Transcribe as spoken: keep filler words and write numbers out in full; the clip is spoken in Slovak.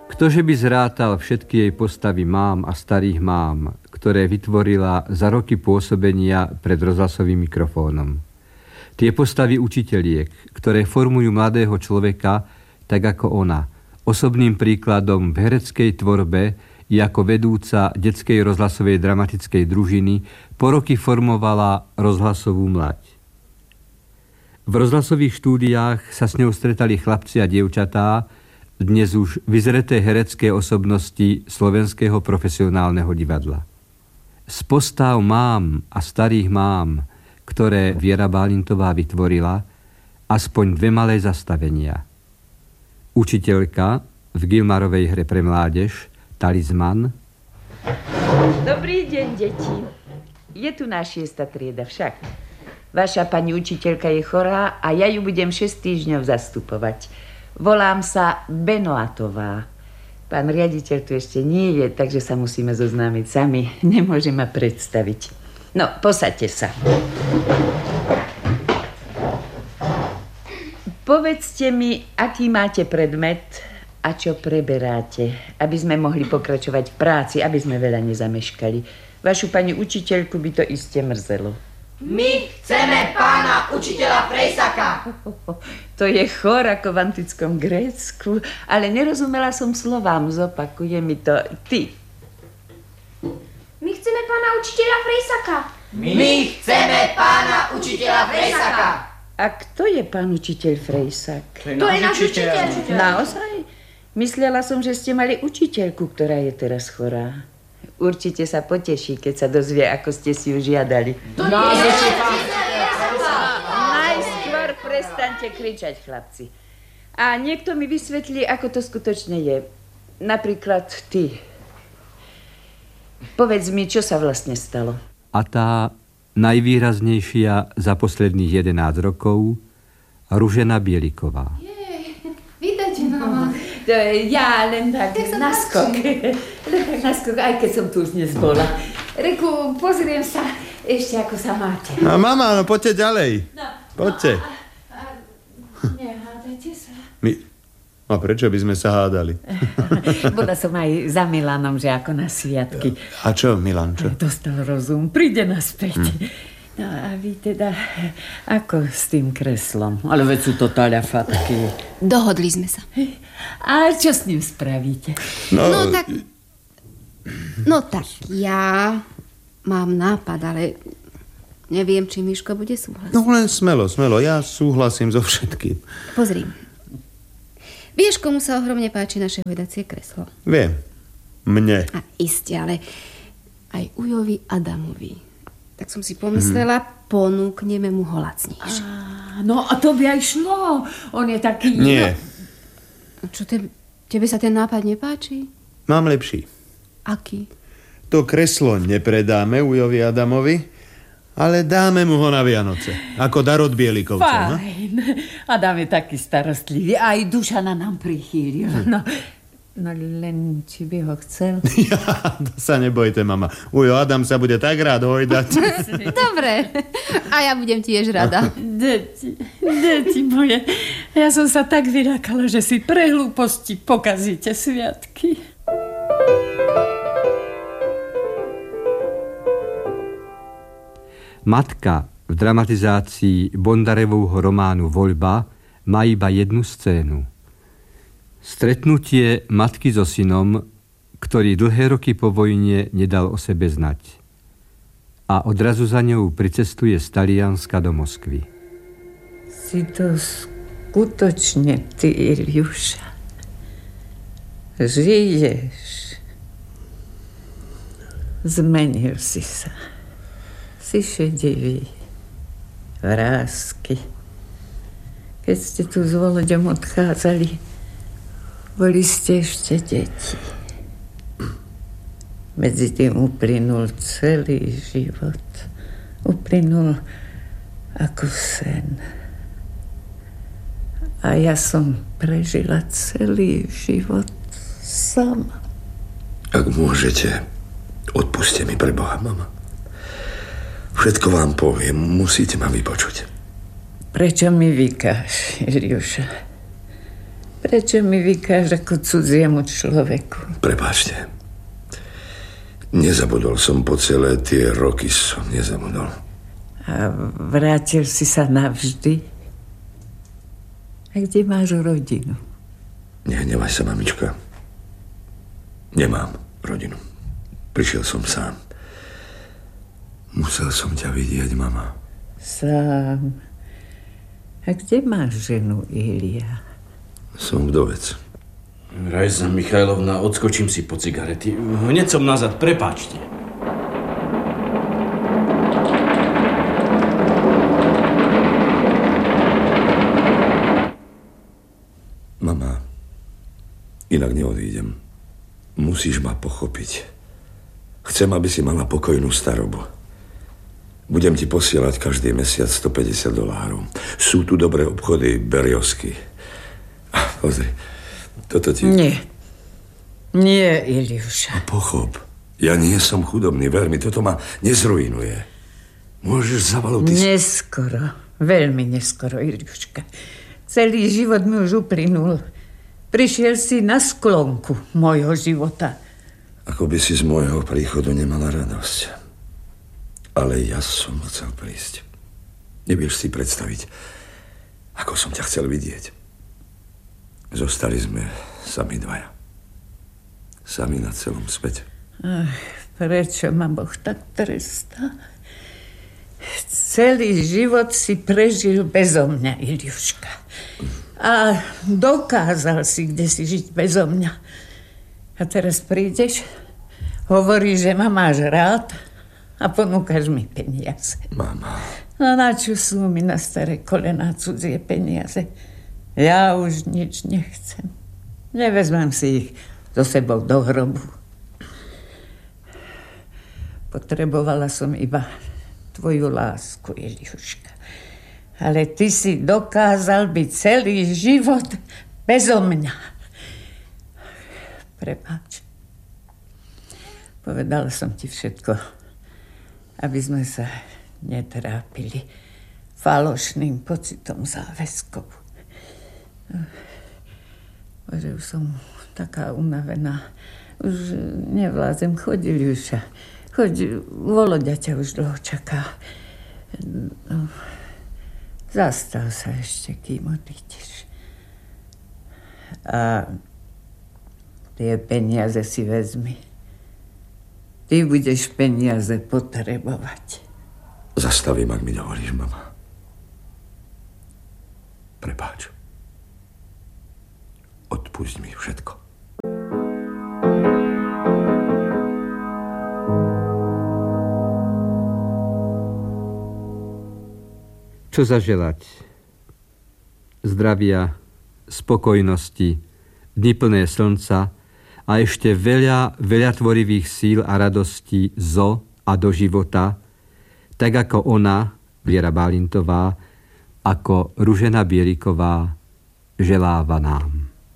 Ktože by zrátal všetky jej postavy mám a starých mám, ktoré vytvorila za roky pôsobenia pred rozhlasovým mikrofónom. Tie postavy učiteliek, ktoré formujú mladého človeka, tak ako ona, osobným príkladom v hereckej tvorbe i ako vedúca detskej rozhlasovej dramatickej družiny po roky formovala rozhlasovú mlať. V rozhlasových štúdiách sa s ňou stretali chlapci a dievčatá, dnes už vyzreté herecké osobnosti slovenského profesionálneho divadla. Z postav mám a starých mám, ktoré Viera Bálintová vytvorila, aspoň dve malé zastavenia. Učiteľka v Gilmarovej hre pre mládež Talizman. Dobrý deň, deti. Je tu náš šiesta trieda však. Vaša pani učiteľka je chorá a ja ju budem šesť týždňov zastupovať. Volám sa Benoatová. Pán riaditeľ tu ešte nie je, takže sa musíme zoznámiť sami. Nemôžem ma predstaviť. No, posaďte sa. Povedzte mi, aký máte predmet a čo preberáte, aby sme mohli pokračovať v práci, aby sme veľa nezameškali. Vašu pani učiteľku by to iste mrzelo. My chceme pána učiteľa Frejsaka. To je chor ako v antickom Grécku, ale nerozumela som slovám, zopakuje mi to ty. My chceme pána učiteľa Frejsaka. My chceme pána učiteľa Frejsaka. A kto je pán učiteľ Frejsak? To je náš učiteľ. Naozaj? Myslela som, že ste mali učiteľku, ktorá je teraz chorá. Určite sa poteší, keď sa dozvie, ako ste si ju žiadali. To no, nie je Najskôr prestaňte kričať, chlapci. A niekto mi vysvetlí, ako to skutočne je. Napríklad ty. Povedz mi, čo sa vlastne stalo. A tá najvýraznejšia za posledných jedenásť rokov, Ružena Bieliková. Jej, vítajte, mama. To je ja len tak, tak naskok. Len tak naskok, aj keď som tu už dnes bola. Reku, pozriem sa ešte, ako sa máte. No, mama, no poďte ďalej. No, poďte. No, a, a, nehádajte sa. My... A prečo by sme sa hádali? Bola som aj za Milanom, že ako na sviatky. A čo, Milan, čo? Dostal rozum, príde naspäť. Hm. No a vy teda, ako s tým kreslom? Ale veď sú to taľafatky. Dohodli sme sa. A čo s ním spravíte? No, no tak... No tak, ja mám nápad, ale neviem, či Miško bude súhlasiť. No len smelo, smelo, ja súhlasím so všetkým. Pozri. Vieš, komu sa ohromne páči naše hojdacie kreslo? Viem. Mne. A iste, ale aj Ujovi Adamovi. Tak som si pomyslela, hmm. ponúkneme mu ho lacnejšie. No a to by aj šlo. On je taký... Nie. No, čo te, tebe sa ten nápad nepáči? Mám lepší. Aký? To kreslo nepredáme Ujovi Adamovi, ale dáme mu ho na Vianoce. Ako dar od Bielikovcov. Fajn. No? Adam je taký starostlivý. Aj Dušana nám prichýlil. Hm. No... No len, či by ho chcel. Ja, to sa nebojte, mama. Ujo, Adam sa bude tak rád hojdať. Dobre. A ja budem tiež rada. Deti, deti moje. Ja som sa tak vyľakala, že si pre hlúposti pokazíte sviatky. Matka v dramatizácii Bondarevovho románu Voľba má iba jednu scénu. Stretnutie matky so synom, ktorý dlhé roky po vojne nedal o sebe znať. A odrazu za ňou pricestuje z Talianska do Moskvy. Si to skutočne ty, Iliuša. Žiješ. Zmenil si sa. Si šedivý. Vrásky. Keď ste tu s Voloďom odchádzali, boli ste ešte deti. Medzi tým uplynul celý život. Uplynul ako sen. A ja som prežila celý život sama. Ak môžete, odpuste mi pre Boha, mama. Všetko vám poviem, musíte ma vypočuť. Prečo mi vykáš, Iliuša? Prečo mi vykáš ako cudziemu človeku? Prepáčte. Nezabudol som po celé tie roky, som nezabudol. A vrátil si sa navždy? A kde máš rodinu? Nehnevaj sa, mamička. Nemám rodinu. Prišiel som sám. Musel som ťa vidieť, mama. Sám. A kde máš ženu, Ilia? Som vdovec. Rajza Michajlovna, odskočím si po cigarety. Hneď som nazad, prepáčte. Mama, inak neodídem. Musíš ma pochopiť. Chcem, aby si mala pokojnú starobu. Budem ti posielať každý mesiac stopäťdesiat dolárov. Sú tu dobré obchody, Beriovsky. Pozri, toto ti... Nie. Nie, Iliuša. Pochop. Ja nie som chudobný, ver mi, toto ma nezruinuje. Môžeš zavalúť... Neskoro. Veľmi neskoro, Iliuška. Celý život mi už uplynul. Prišiel si na sklonku môjho života. Ako by si z môjho príchodu nemala radosť. Ale ja som chcel prísť. Nevieš si predstaviť, ako som ťa chcel vidieť. Zostali sme sami dvaja. Sami na celom svete. Ach, prečo ma Boh tak trestá? Celý život si prežil bezo mňa, Iliuška. A dokázal si, kde si žiť bezo mňa. A teraz prídeš, hovoríš, že ma máš rád a ponúkaš mi peniaze. Mama. No na čo sú mi na staré kolená cudzie peniaze? Ja už nič nechcem. Nevezmem si ich so sebou do hrobu. Potrebovala som iba tvoju lásku, Iliuška. Ale ty si dokázal byť celý život bezo mňa. Prepáč. Povedala som ti všetko, aby sme sa netrápili falošným pocitom záväzkov. Bože, už som taká unavená. Už nevládzem. Choď, Iliuša. Choď, Voloďa ťa už dlho čaká. Zastav sa ešte, kým odídeš. A tie peniaze si vezmi. Ty budeš peniaze potrebovať. Zastavím, ak mi dovolíš, mama. Prepáč. Odpusť mi všetko. Čo zaželať? Zdravia, spokojnosti, dni plné slnca a ešte veľa, veľa tvorivých síl a radostí zo a do života, tak ako ona, Viera Bálintová, ako Ružena Bieliková, želáva nám.